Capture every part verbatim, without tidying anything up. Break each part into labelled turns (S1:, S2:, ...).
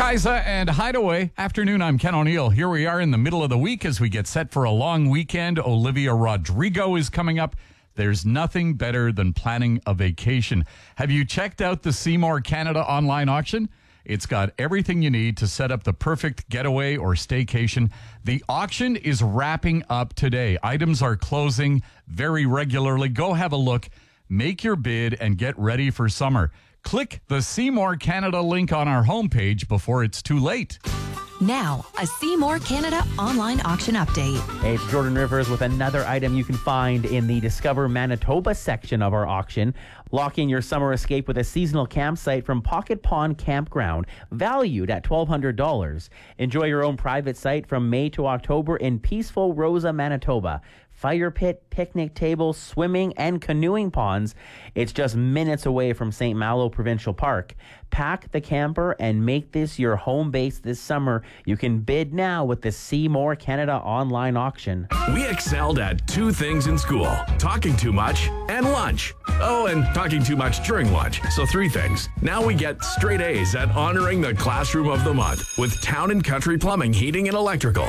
S1: Kaisa and Hideaway. Afternoon, I'm Ken O'Neill. Here we are in the middle of the week as we get set for a long weekend. Olivia Rodrigo is coming up. There's nothing better than planning a vacation. Have you checked out the Seymour Canada online auction? It's got everything you need to set up the perfect getaway or staycation. The auction is wrapping up today. Items are closing very regularly. Go have a look, make your bid, and get ready for summer. Click the Seymour Canada link on our homepage before it's too late.
S2: Now, a Seymour Canada online auction update.
S3: Hey, it's Jordan Rivers with another item you can find in the Discover Manitoba section of our auction. Lock in your summer escape with a seasonal campsite from Pocket Pond Campground, valued at twelve hundred dollars. Enjoy your own private site from May to October in peaceful Rosa, Manitoba. Fire pit, picnic table, swimming, and canoeing ponds. It's just minutes away from Saint Malo Provincial Park. Pack the camper and make this your home base this summer. You can bid now with the Seymour Canada online auction.
S4: We excelled at two things in school: talking too much and lunch. Oh, and talking too much during lunch. So three things. Now we get straight A's at honoring the Classroom of the Month with Town and Country Plumbing, Heating, and Electrical.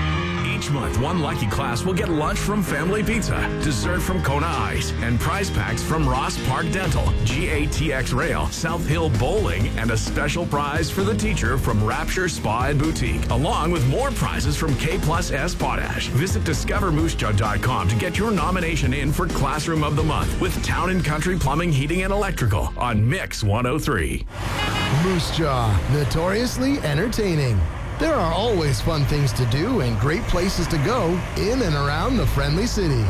S4: Each month, one lucky class will get lunch from Family Pizza, dessert from Kona Ice, and prize packs from Ross Park Dental, G A T X Rail, South Hill Bowling, and a special prize for the teacher from Rapture Spa and Boutique, along with more prizes from K Plus S Potash. Visit discover moose jaw dot com to get your nomination in for Classroom of the Month with Town and Country Plumbing, Heating, and Electrical on Mix one oh three.
S5: Moose Jaw, notoriously entertaining. There are always fun things to do and great places to go in and around the friendly city.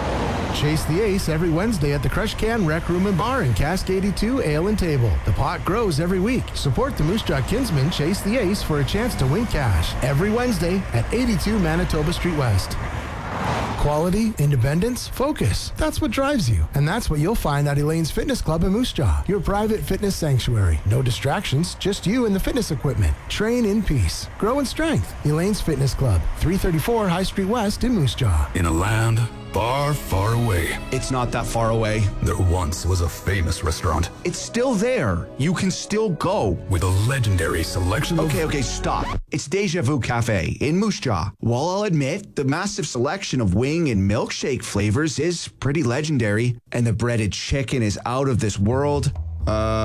S5: Chase the Ace every Wednesday at the Crush Can Rec Room and Bar in Cask eighty-two Ale and Table. The pot grows every week. Support the Moose Jaw Kinsmen Chase the Ace for a chance to win cash every Wednesday at eighty-two Manitoba Street West. Quality, independence, focus. That's what drives you. And that's what you'll find at Elaine's Fitness Club in Moose Jaw, your private fitness sanctuary. No distractions, just you and the fitness equipment. Train in peace. Grow in strength. Elaine's Fitness Club, three thirty-four High Street West in Moose Jaw.
S6: In a land far, far away.
S7: It's not that far away.
S6: There once was a famous restaurant.
S7: It's still there. You can still go.
S6: With a legendary selection of...
S7: Okay, okay, stop. It's Deja Vu Cafe in Moose Jaw. While I'll admit, the massive selection of wing and milkshake flavors is pretty legendary, and the breaded chicken is out of this world, uh...